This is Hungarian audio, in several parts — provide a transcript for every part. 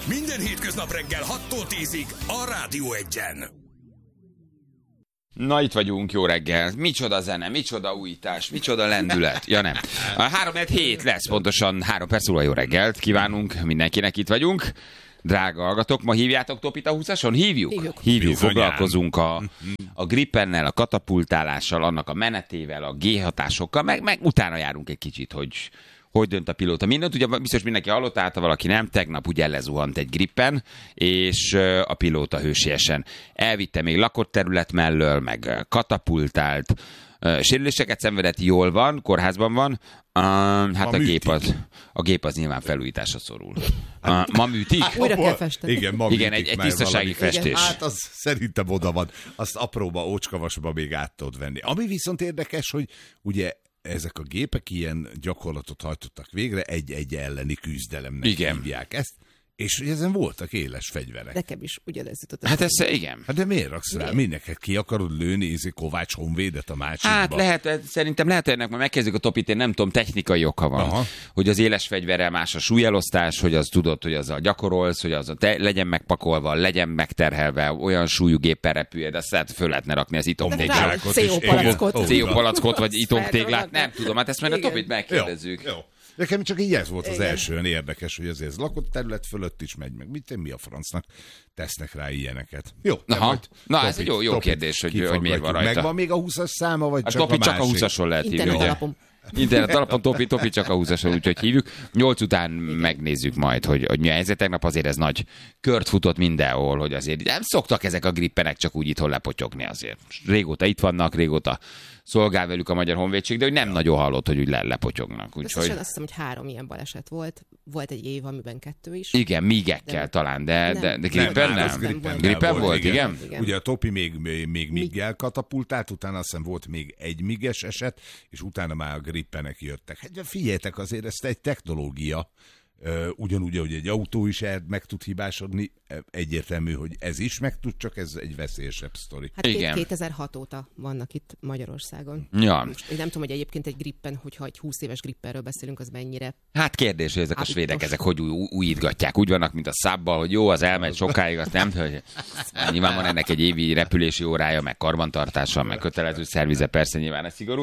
Minden hétköznap reggel 6-tól 10-ig a Rádió 1-en. Na, itt vagyunk, jó reggel. Micsoda zene, micsoda újítás, micsoda lendület. Ja nem. 3-7 lesz, pontosan 3 perc múlva jó reggelt kívánunk mindenkinek, itt vagyunk. Drága hallgatók, ma hívjátok Topit a 20-ason? Hívjuk. Foglalkozunk a Gripennel, a katapultálással, annak a menetével, a G-hatásokkal, meg utána járunk egy kicsit, hogy dönt a pilóta. Mindent, ugye biztos mindenki hallotta, hát valaki nem, tegnap ugye lezuhant egy Gripen, és a pilóta hősiesen elvitte még lakott terület mellől, meg katapultált, sérüléseket szenvedett, jól van, kórházban van, hát a gép az nyilván felújításra szorul. Ma műtik? Újra kell festeni. Igen, ma Igen, egy tisztasági festés. Hát az szerintem oda van. Azt apróba, ócskavasba még át tudod venni. Ami viszont érdekes, hogy ugye ezek a gépek ilyen gyakorlatot hajtottak végre, egy elleni küzdelemnek hívják ezt, és ezen voltak éles fegyverek. Nekem is ugyanez jutott. Hát ez igen. Hát de miért raksz rá? Mindenket ki akarod lőni, Kovács Honvédet a másikba? Hát szerintem lehet, hogy ennek már megkezdjük a Topit, én nem tudom, technikai oka van. Aha. Hogy az éles fegyverrel más a súlyelosztás, hogy az tudod, hogy azzal gyakorolsz, hogy az legyen megpakolva, legyen megterhelve, olyan súlyú géppel repülj, de azt föl lehetne rakni az itomtéglát. CO-palackot, vagy itomtéglát, nem tudom, hát ezt majd a Topit megkérdezzük. Jó. Nekem csak így ez volt az első olyan érdekes, hogy azért ez lakott terület fölött is megy meg. Mi a francnak tesznek rá ilyeneket? Jó. Na ez egy jó kérdés, hogy miért van rajta. Megvan még a 20-as száma, vagy a csak Topi a másik? Csak a 20-ason lehet hívni. Internet alapon Topi csak a 20-ason, úgyhogy hívjuk. 8 után megnézzük majd, hogy mi a helyzet. Tegnap azért ez nagy kört futott mindenhol, hogy azért nem szoktak ezek a grippenek csak úgy itthon lepotyogni azért. Régóta itt vannak, régóta szolgál velük a Magyar Honvédség, de hogy nem nagyon hallott, hogy úgy lepotyognak. Úgyhogy... Azt hiszem, hogy 3 ilyen baleset volt. Volt egy év, amiben 2 is. Igen, mígekkel talán, de Gripen nem. Gripen volt, igen? Ugye a Topi még míggel katapultált, utána azt hiszem volt még egy míges eset, és utána már a Gripenek jöttek. Hát figyeljetek, azért ezt egy technológia, ugyanúgy, hogy egy autó is meg tud hibásodni, egyértelmű, hogy ez is meg tud, csak ez egy veszélyesebb sztori. Hát igen. 2006 óta vannak itt Magyarországon. Ja. Most, én nem tudom, hogy egyébként egy Gripen, hogyha egy 20 éves Grippenről beszélünk, az mennyire... Hát kérdés, hogy ezek a svédek, ezek hogy újítgatják. Úgy vannak, mint a Szábbal, hogy jó, az elmegy sokáig, azt nem, hogy nyilván van ennek egy évi repülési órája, meg karbantartása, meg kötelező szervize, persze nyilván ez szigorú.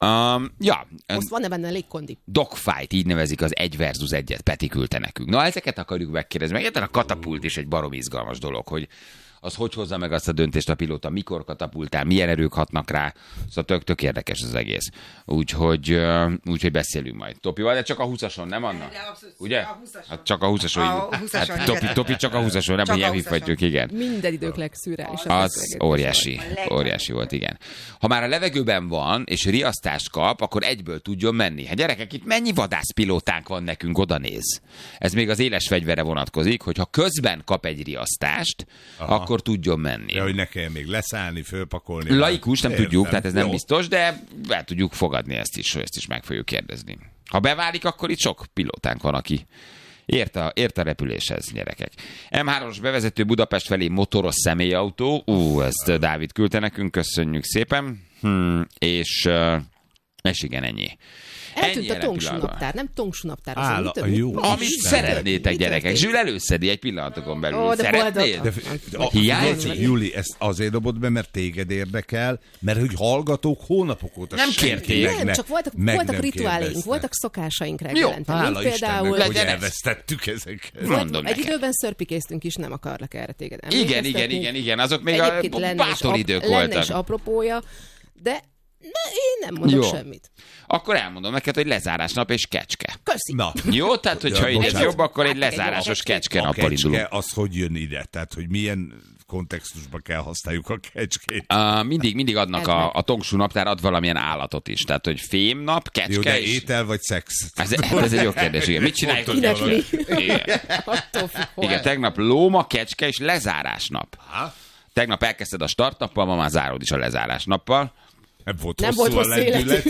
Most van-e benne légkondi? Dogfight, így nevezik az 1 versus 1-et, Peti küldte nekünk. Na, ezeket akarjuk megkérdezni. Meg egyáltalán a katapult is egy baromi izgalmas dolog, hogy az hogy hozza meg azt a döntést a pilóta, mikor katapultál, milyen erők hatnak rá. Szóval tök érdekes az egész. Úgyhogy beszélünk majd. Topival, de csak a 20-ason, nem Anna? Ugye? Hát csak a 20-ason. Hát Topi csak a 20-ason, nem, hogy ilyen hívhatjuk, igen. Minden idők legszürreálisabb. Az óriási volt, igen. Ha már a levegőben van, és riasztást kap, akkor egyből tudjon menni. Hát gyerekek, itt mennyi vadászpilótánk van nekünk, oda néz. Ez még az éles fegyverre vonatkozik, hogy ha közben kap egy riasztást, akkor tudjon menni. De hogy ne kell még leszállni, fölpakolni. Laikus, nem tudjuk, tehát ez nem biztos, de el tudjuk fogadni ezt is meg fogjuk kérdezni. Ha beválik, akkor itt sok pilótánk van, aki ért a repüléshez, gyerekek. M3-os bevezető Budapest felé motoros személyautó. Ezt Dávid küldte nekünk, köszönjük szépen. És igen, ennyi. Eltűnt a Tongsú naptár, nem Tongsú naptár. Amit szeretnétek, gyerekek. Zsül előszedi egy pillanatokon belül. Szeretnéd? Hiányzik? Júli, ezt azért dobod be, mert téged érdekel, mert hogy hallgatók hónapok óta nem kérték. Nem, csak voltak rituáléink, voltak szokásaink reggelente. Hála Istennek, hogy elvesztettük ezeket. Egy időben szörpikéztünk is, nem akarlak erre téged. Igen, azok még a bátor idők voltak. Lenne is apropója, de én nem mondok semmit. Akkor elmondom neked, hogy lezárásnap és kecske. Köszi. Na. Jó, tehát hogyha így ez jobb, akkor egy lezárásos kecske nappal indulunk. A kecske az hogy jön ide? Tehát, hogy milyen kontextusban kell használjuk a kecskét? Mindig adnak a Tongsú naptár ad valamilyen állatot is. Tehát, hogy fémnap, kecske jó, de is. Étel vagy szex? Ez egy jó kérdés, igen. Mit csináljuk? Igen, tegnap lóma, kecske és lezárásnap. Tegnap elkezdted a startnappal, ma már zárod is a lezárásnappal. Nem volt hosszú lendület.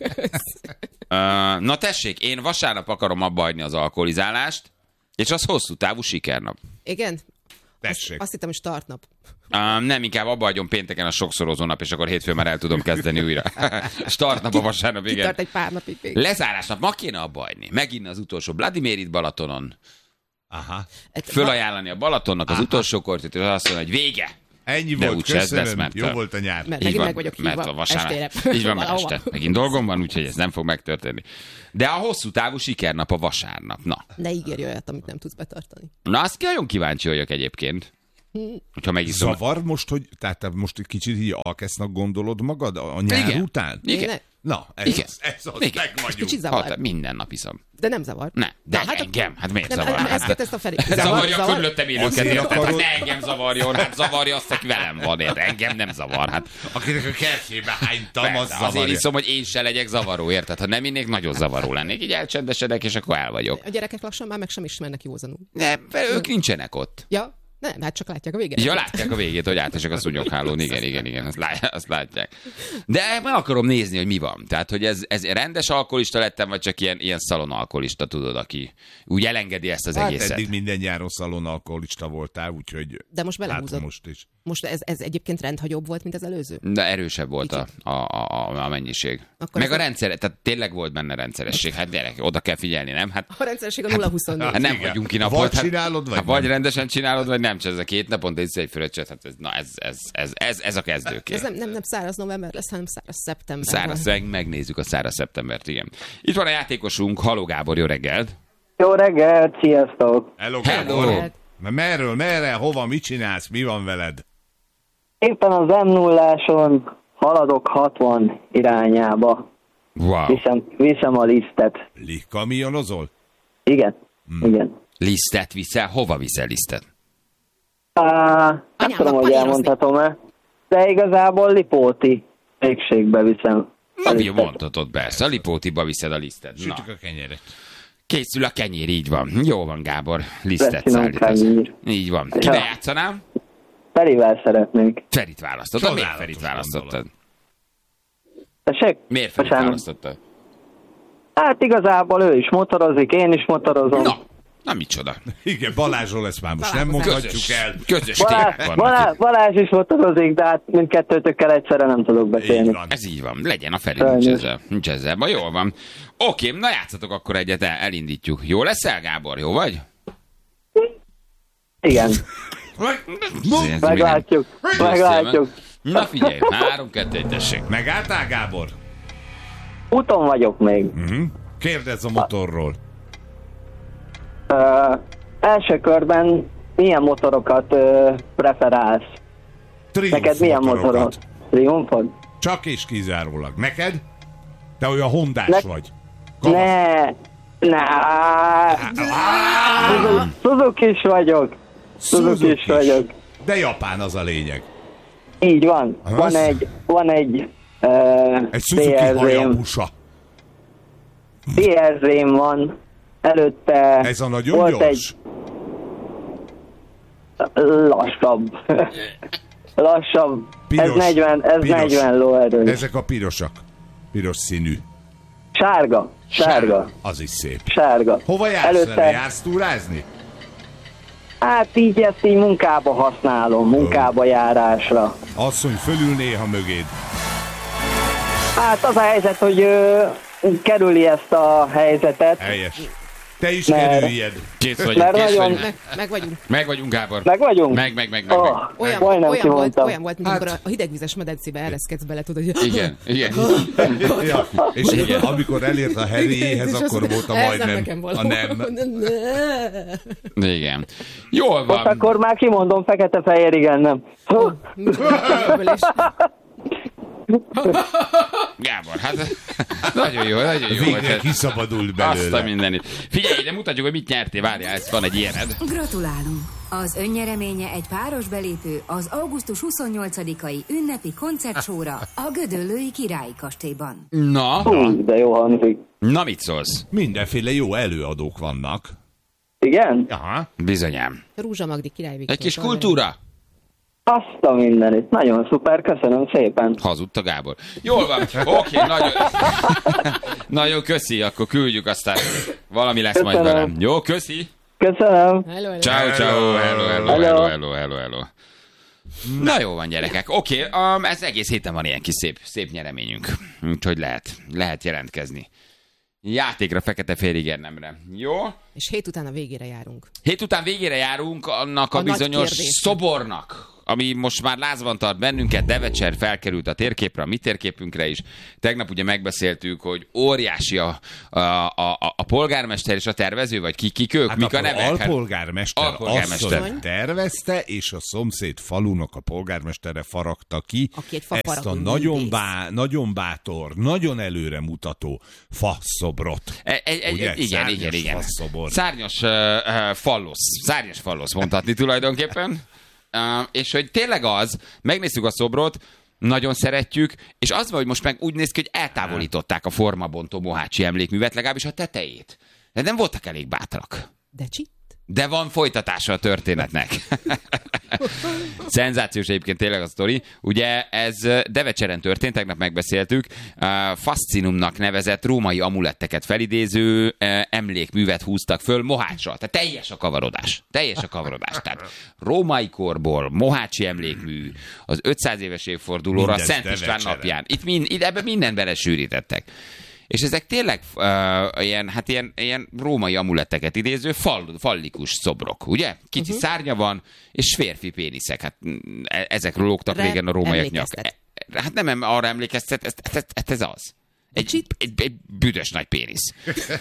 Na tessék, én vasárnap akarom abba hagyni az alkoholizálást, és az hosszú távú sikernap. Igen? Tessék. Azt hittem, hogy startnap. Nem, inkább abba hagyom pénteken a sokszorozó nap, és akkor hétfőn már el tudom kezdeni újra. Startnap a vasárnap, igen. Kitart egy pár napig. Lezárásnap, ma kéne abba hagyni. Megint az utolsó Vladimirit Balatonon. Aha. Fölajánlani a Balatonnak az utolsó kortyot, és azt mondani, hogy vége. Ennyi De volt, úgyse ez lesz, köszönöm. mert Jó volt a nyár. Mert Így megint van, meg vagyok mert hívva a vasárnap. estére. Így van, mert Valahova. este. Megint dolgom van, úgyhogy ez nem fog megtörténni. De a hosszú távú sikernap a vasárnap. Na, Ne ígérj olyat, amit nem tudsz betartani. Na azt nagyon kíváncsi vagyok egyébként. Hogyha megiszom. Zavar most, hogy tehát te most egy kicsit így alkesznak gondolod magad a nyár Igen. után? Igen. Ne, Na, Igen. ez az, Igen. meg vagyunk. kicsit zavar. Minden nap iszom. De nem zavar. Ne, de Na, hát engem. Hát miért Nem, zavar? ezt a Feri. Zavarja a körülöttem élőket, Azért érted? Hát akarod- ne engem zavarjon, hát zavarja azt, aki velem van, érted? Engem nem zavar, hát. Akinek a kertjébe hánytam, az Persze, azért zavarja. iszom, hogy én se legyek zavaró, érted? Ha nem innék, nagyon zavaró lennék. Így elcsendesedek, és akkor el vagyok. A gyerekek lassan már meg sem ismernek józanul. Nem, ők nincsenek ott. Ja? Nem, hát csak látják a végét. Ja, látják a végét, hogy átesek a szúnyoghálón. Igen, azt látják. De meg akarom nézni, hogy mi van. Tehát, hogy ez rendes alkoholista lettem, vagy csak ilyen szalonalkoholista, tudod, aki úgy elengedi ezt az Hát egészet. eddig minden nyáron szalon alkoholista voltál, úgyhogy De most belehúzod. hát most is. Most ez egyébként rendhagyóbb volt, mint az előző? De erősebb volt a mennyiség. Akkor Meg a ez a- rendszer, tehát tényleg volt benne rendszeresség. Hát gyerek, oda kell figyelni, nem? Hát A rendszeresség a 0-24. Hát nem Igen. vagyunk kinapot. Vagy csinálod, vagy hát vagy nem. rendesen csinálod, vagy nem. Ez a 2 naponta egy fröccsöt, hát ez a kezdőkér. Ez nem száraz november lesz, hanem száraz szeptember. Száraz, megnézzük a száraz szeptembert, igen. Itt van a játékosunk, Haló Gábor, jó reggelt! Jó reggelt, sziasztok! Hello, Hello. Gábor. Merről, merre, hova, mit csinálsz, mi van veled? Éppen az M0-áson haladok 60 irányába. Wow. Viszem a lisztet. Kamionozol? Igen, igen. Lisztet viszel? Hova viszel lisztet? Nem Anyámnak tudom, hogy panírozni. elmondhatom-e, de igazából Lipóti végségbe viszem. a Na, mi lisztet. mondhatod, persze. A Lipótiba viszed a lisztet. Na, Sütjük a kenyeret. készül a kenyér, így van. Jó van, Gábor. Lisztet Lesz szállítasz. kenyér. Így van. Ja. Kivel játszanám? Ferivel szeretnék. Ferit választottad. Miért Csodálatos Ferit választottad? Tessék? Miért Ferit Bocsánat. választottad? Hát igazából ő is motorozik, én is motorozom. Na micsoda. Igen, Balázsról ezt már most nem Találkozás. mondhatjuk el. Közös témák vannak itt. Balázs is motorozik, de hát mindkettőtökkel egyszerre nem tudok beszélni. Így van. Ez így van. Legyen a Feri, Sajnos. nincs ezzel. Ma jól van. Oké, na játszatok akkor egyet, elindítjuk. Jó leszel, Gábor? Jó vagy? Igen, meglátjuk, meglátjuk. Na figyelj, 3, 2, 1, tessék. Megálltál, Gábor? Úton vagyok még. Kérdezz a motorról. Első körben milyen motorokat preferálsz? Triumph Neked milyen motorokat. motorod? Triumphod? Csak és kizárólag. Neked? Te olyan hondás Ne- vagy. Ne. Suzuki is vagyok. Suzuki is vagyok. De japán az a lényeg. Így van. Az? Van egy Egy Suzuki Hayabusa. TRZ-m van. Előtte Ez a nagyon volt gyors? lassabb. Lassabb. Piros. Ez 40 Piros. lóerő. Ezek a pirosak. Piros színű. Sárga. Az is szép. Sárga. Hova jársz vele? Jársz túrázni? Hát így ezt így munkába használom, munkába járásra. Asszony fölül néha mögéd. Hát az a helyzet, hogy kerüli ezt a helyzetet. Helyes. Te is Mert- kerüljed. Kész vagyunk, Mert kész nagyon- vagyunk. Meg vagyunk. Meg vagyunk, Gábor. Meg vagyunk? Meg. Majdnem Olyan kimondtam. volt, mint amikor a hidegvizes medencébe ereszkedsz bele, tudod, hogy... Igen. Ja, és Igen. amikor elért a Harryéhez, És akkor azt volt a mondja, majdnem. Ez nem nekem való. A nem. Igen. Jól Most van. akkor már kimondom, fekete-fehér, igen, nem. Ebből is. Gábor, hát nagyon jó. Végre kiszabadult Azt a belőle. mindenit. Figyelj, de mutatjuk, hogy mit nyertél. Várjál, ez van egy ilyened. Gratulálunk! Az önnyereménye egy páros belépő az augusztus 28-ai ünnepi koncertsóra a Gödöllői Királyi Kastélyban. Na, De jó hangzik. na mit szólsz? Mindenféle jó előadók vannak. Igen? Aha. Bizonyám. Rúzsa Magdi Király Viktor. Egy kis kultúra? Azt a mindenit. Nagyon szuper, köszönöm szépen. Hazudta Gábor. Jól van. Oké, nagyon... nagyon köszi, akkor küldjük, aztán valami lesz majd Köszönöm. velem. Jó, köszi. Köszönöm. Hello. Ciao, ciao. Hello. Na jó van, gyerekek. Oké, ez egész héten van ilyen kis szép nyereményünk. Úgyhogy lehet jelentkezni. Játékra, fekete-fehér nemre. Jó? És hét után a végére járunk. Hét után végére járunk annak a bizonyos szobornak, ami most már lázban tart bennünket. Devecser felkerült a térképre, a mi térképünkre is. Tegnap ugye megbeszéltük, hogy óriási a polgármester és a tervező, vagy kik ők, mik a nevek? Alpolgármester asszony tervezte, és a szomszéd falunak a polgármestere faragta ki ezt a nagyon bátor, nagyon előremutató faszobrot. Igen. Szárnyas fallosz mondhatni tulajdonképpen. És hogy tényleg megnéztük a szobrot, nagyon szeretjük, és az van, hogy most meg úgy néz ki, hogy eltávolították a formabontó Mohácsi emlékművet, legalábbis a tetejét. De nem voltak elég bátrak. De van folytatása a történetnek. Szenzációs egyébként tényleg a sztori. Ugye ez Devecseren történt, tegnap megbeszéltük. Fascinumnak nevezett római amuletteket felidéző emlékművet húztak föl Mohácsra. Tehát teljes a kavarodás. Tehát római korból Mohácsi emlékmű az 500 éves évfordulóra Szent István napján. Itt ebben mindent belesűrítettek. És ezek tényleg ilyen római amuletteket idéző fallikus szobrok, ugye? Kicsi szárnya van, és férfi péniszek. Hát ezekről lógtak régen a rómaiak nyak. Hát nem arra emlékeztet, ez az. Egy büdös nagy pénisz.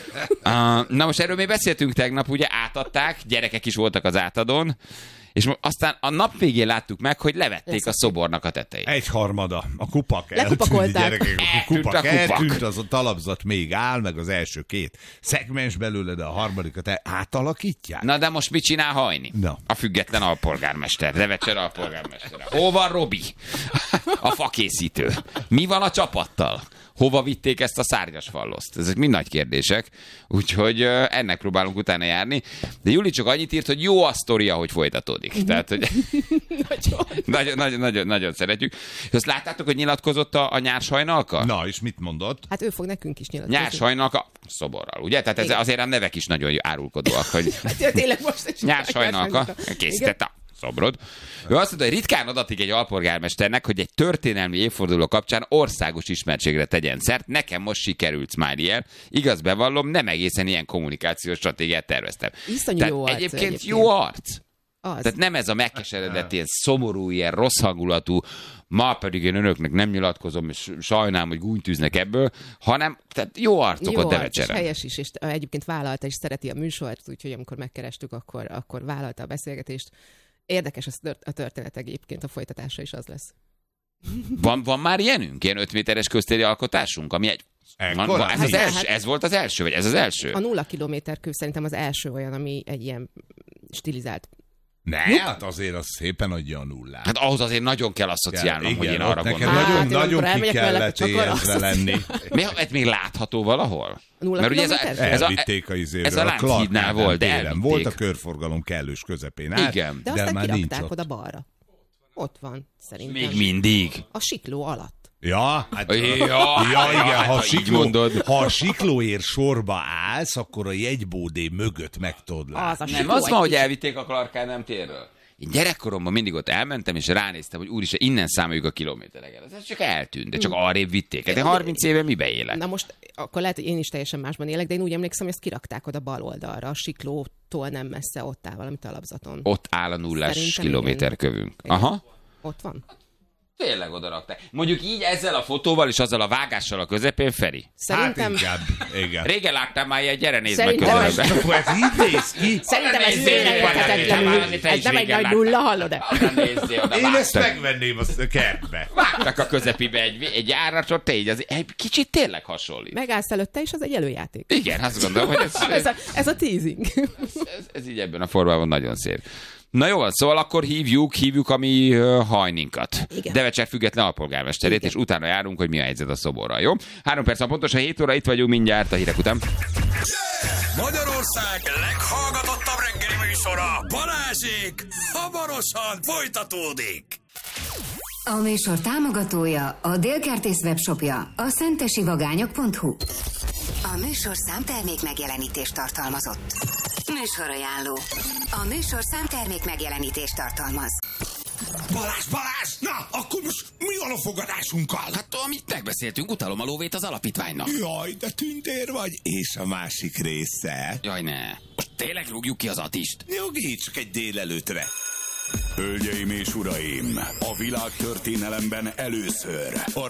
Na most erről még beszéltünk tegnap, ugye átadták, gyerekek is voltak az átadón, és aztán a nap végén láttuk meg, hogy levették a szobornak a tetejét. 1/3, a kupak eltűnt, gyerekek, a kupak eltűnt, az a talapzat még áll, meg az első 2 szegmens belőle, de a harmadikat átalakítják. Na de most mit csinál Hajni? No. A független alpolgármester, Devecser alpolgármester. Hol van Robi? A fakészítő. Mi van a csapattal? Hova vitték ezt a szárnyas falloszt? Ezek mind nagy kérdések, úgyhogy ennek próbálunk utána járni. De Juli csak annyit írt, hogy jó a sztoria, hogy folytatódik. Tehát, hogy nagyon szeretjük. És azt láttátok, hogy nyilatkozott a Nyársajnalka? Na, és mit mondott? Hát ő fog nekünk is nyilatkozni. Nyársajnalka szoborral, ugye? Tehát azért a nevek is nagyon árulkodóak, hogy tényleg most Nyársajnalka készítette a szobrod. Ő azt mondta, hogy ritkán adatik egy alpolgármesternek, hogy egy történelmi évforduló kapcsán országos ismertségre tegyen szert. Nekem most sikerült már ilyen. Igaz, bevallom, nem egészen ilyen kommunikációs stratégiát terveztem. Iszonyú jó arc. Egyébként jó arc. Tehát nem ez a megkeseredett, ilyen szomorú, ilyen rossz hangulatú, ma pedig én önöknek nem nyilatkozom, és sajnálom, hogy gúnytűznek ebből, hanem tehát jó arcokat Devecseren. Helyes is, és egyébként vállalta, és szereti a műsort, úgyhogy amikor megkerestük, akkor vállalta a beszélgetést. Érdekes a történet egyébként, a folytatása is az lesz. Van már ilyenünk? Ilyen 5 méteres köztéri alkotásunk, ami ez volt az első, vagy ez az első? A 0 kilométer kő szerintem az első olyan, ami egy ilyen stilizált. Hát azért az szépen adja a nullát. Hát ahhoz azért nagyon kell asszociálnom, hogy én arra gondolom. Nagyon ki kellett érzve lenni. Ez még látható valahol? Mert ugye elvitték ez a Lánchídnál volt, de elvitték. Volt a körforgalom kellős közepén át, igen. De aztán kirakták oda balra. Ott van, szerintem. Még mindig. A sikló alatt. Ja, igen, ha a siklóért sorba állsz, akkor a jegybódé mögött meg tudod látni. Nem, az van, hogy elvitték a Clark-Kádám térről. Én gyerekkoromban mindig ott elmentem, és ránéztem, hogy úristen, innen számoljuk a kilométereket. Ez csak eltűnt, de csak arrébb vitték. De 30 éve mibe élek? Na most, akkor lehet, hogy én is teljesen másban élek, de én úgy emlékszem, hogy ezt kirakták oda bal oldalra, a siklótól nem messze, ott áll valami talapzaton. Ott áll a 0 kilométerkövünk. Aha. Ott van. Tényleg odarakták. Mondjuk így ezzel a fotóval és azzal a vágással a közepén, Feri. Szerintem... Hát inkább. Régen láttam már ilyen, gyere nézd meg közelben. Ez így néz ki? Szerintem ez félreérthetetlenül. Ez nem egy nagy nulla, hallod-e? Én ezt megvenném a kertbe. Vágtak a közepibe egy járatot, egy kicsit tényleg hasonlít. Megállsz előtte, és az egy előjáték. Igen, azt gondolom, hogy ez a teasing. Ez így ebben a formában nagyon szép. Na jó, szóval akkor hívjuk a mi Hajninkat. Devecser független alpolgármesterét, igen. És utána járunk, hogy mi a helyzet a szoborral, jó? 3 perc van pontosan, 7 óra, itt vagyunk mindjárt a hírek után. Magyarország leghallgatottabb reggeli műsora, Balázsék, hamarosan folytatódik. A műsor támogatója, a Dél-Kertész webshopja, a szentesivagányok.hu. A műsor számtermék megjelenítést tartalmazott. Műsorajánló. A műsor számtermék megjelenítést tartalmaz. Balázs! Na, akkor most mi van a fogadásunkkal? Hát amit megbeszéltünk, utalom a lóvét az alapítványnak. Jaj, de tündér vagy. És a másik része? Jaj, ne. Most tényleg rúgjuk ki az Attist? Nyugi, csak egy délelőtre. Hölgyeim és uraim, a világtörténelemben először a